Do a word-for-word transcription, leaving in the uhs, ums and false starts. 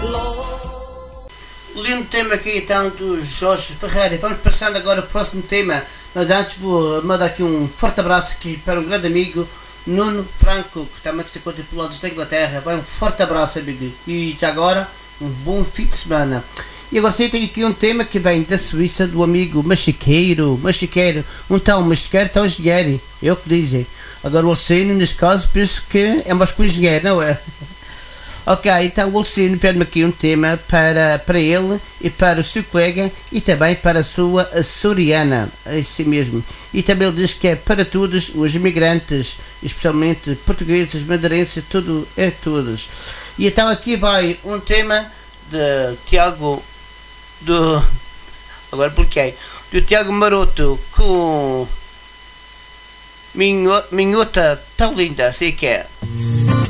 Lindo tema aqui então do Jorge Ferreira. Vamos passando agora ao próximo tema, mas antes vou mandar aqui um forte abraço aqui para um grande amigo, Nuno Franco, que também se encontra por lá da Inglaterra. Vai um forte abraço, amigo, e já agora um bom fim de semana. E agora sim, tenho aqui um tema que vem da Suíça, do amigo Machiqueiro, Machiqueiro, um tal Machiqueiro, tal engenheiro, é o que dizem. Agora o Alcino, neste caso, penso que é mais que um engenheiro, não é? Ok, então o Alcino pede-me aqui um tema para, para ele e para o seu colega e também para a sua açoriana, é assim mesmo. E também ele diz que é para todos os imigrantes, especialmente portugueses, madeirenses, tudo é todos. E então aqui vai um tema de Tiago, do, agora bloqueei, do Tiago Maroto com Minhota Tão Linda, sei que é.